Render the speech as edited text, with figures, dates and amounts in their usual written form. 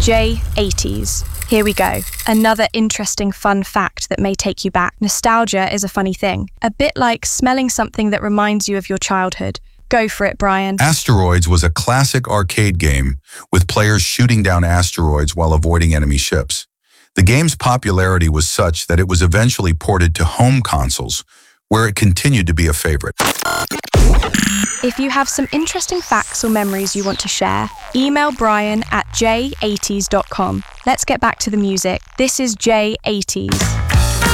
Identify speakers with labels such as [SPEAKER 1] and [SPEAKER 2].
[SPEAKER 1] J80s. Here we go. Another interesting fun fact that may take you back. Nostalgia is a funny thing. A bit like smelling something that reminds you of your childhood. Go for it, Brian.
[SPEAKER 2] Asteroids was a classic arcade game with players shooting down asteroids while avoiding enemy ships. The game's popularity was such that it was eventually ported to home consoles, where it continued to be a favorite.
[SPEAKER 1] If you have some interesting facts or memories you want to share, email Brian at j80s.com. Let's get back to the music. This is J80s.